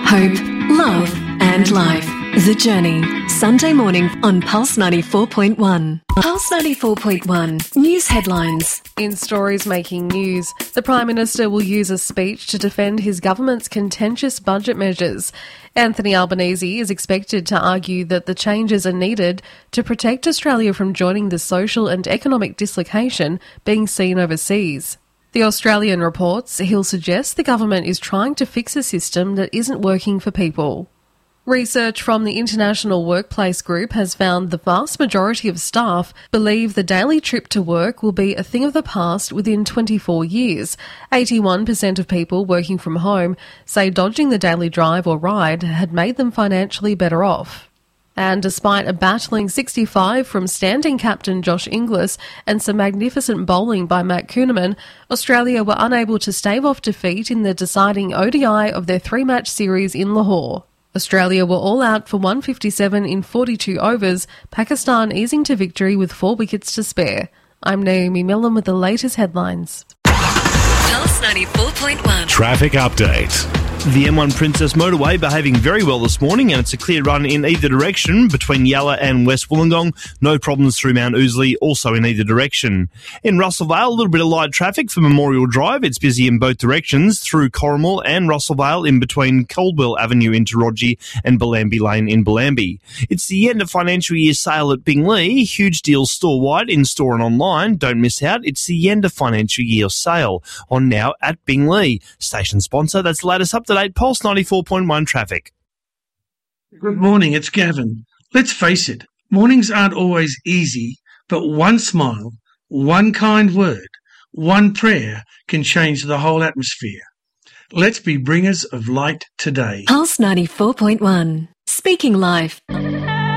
hope, love and life. The Journey. Sunday morning on Pulse 94.1. Pulse 94.1. News headlines. In stories making news, the Prime Minister will use a speech to defend his government's contentious budget measures. Anthony Albanese is expected to argue that the changes are needed to protect Australia from joining the social and economic dislocation being seen overseas. The Australian reports he'll suggest the government is trying to fix a system that isn't working for people. Research from the International Workplace Group has found the vast majority of staff believe the daily trip to work will be a thing of the past within 24 years. 81% of people working from home say dodging the daily drive or ride had made them financially better off. And despite a battling 65 from standing captain Josh Inglis and some magnificent bowling by Matt Kuhneman, Australia were unable to stave off defeat in the deciding ODI of their three-match series in Lahore. Australia were all out for 157 in 42 overs, Pakistan easing to victory with 4 wickets to spare. I'm Naomi Millen with the latest headlines. Pulse 94.1. Traffic update. The M1 Princess Motorway behaving very well this morning, and it's a clear run in either direction between Yalla and West Wollongong. No problems through Mount Ousley, also in either direction. In Russellvale, a little bit of light traffic for Memorial Drive. It's busy in both directions through Corrimal and Russellvale in between Caldwell Avenue in Taronji and Bellambi Lane in Bellambi. It's the end of financial year sale at Binglee. Huge deals store-wide, in-store and online. Don't miss out. It's the end of financial year sale on now at Binglee. Station sponsor, that's the latest up-to-date Pulse 94.1 traffic. Good morning, it's Gavin. Let's face it, mornings aren't always easy, but one smile, one kind word, one prayer can change the whole atmosphere. Let's be bringers of light today. Pulse 94.1. Speaking life.